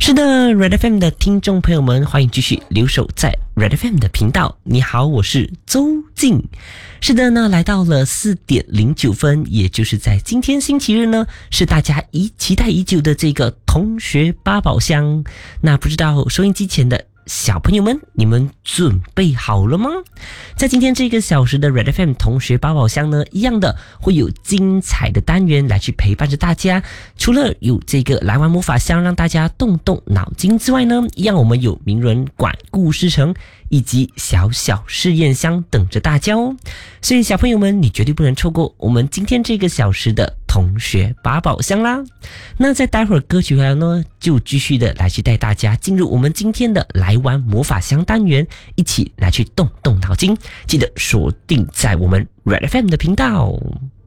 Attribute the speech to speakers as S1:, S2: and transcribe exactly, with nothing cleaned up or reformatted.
S1: 是的 Red F M 的听众朋友们，欢迎继续留守在 Red F M 的频道。你好，我是周静。是的呢，来到了四点零九分，也就是在今天星期日呢，是大家已期待已久的这个同学八宝箱。那不知道收音机前的小朋友们，你们准备好了吗？在今天这个小时的 Red F M 同学八宝箱呢，一样的会有精彩的单元来去陪伴着大家。除了有这个来玩魔法箱让大家动动脑筋之外呢，一样我们有名人馆故事城以及小小试验箱等着大家哦。所以小朋友们，你绝对不能错过我们今天这个小时的同学八宝箱啦。那在待会儿歌曲回来呢，就继续的来去带大家进入我们今天的来玩魔法箱单元，一起来去动动脑筋，记得锁定在我们 Red F M 的频道。